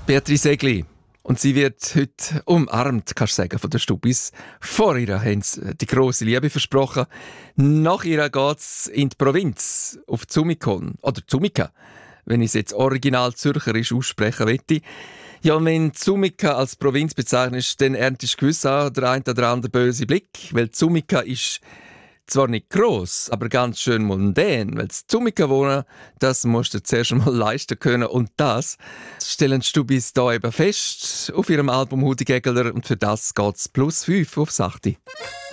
Beatrice Egli. Und sie wird heute umarmt, kannst du sagen, von der Stubis. Vor ihr haben sie die grosse Liebe versprochen. Nach ihr geht's in die Provinz, auf Zumikon. Oder Zumika, wenn ich es jetzt original zürcherisch aussprechen möchte. Ja, wenn Zumika als Provinz bezeichnest, dann erntest du gewiss auch der ein oder andere böse Blick. Weil Zumika ist zwar nicht gross, aber ganz schön mondän. Weil das Zumika wohnen, das musst du zuerst einmal leisten können. Und das stellen die Stubis da eben fest auf ihrem Album Hudigegler. Und für das geht's +5 auf 8.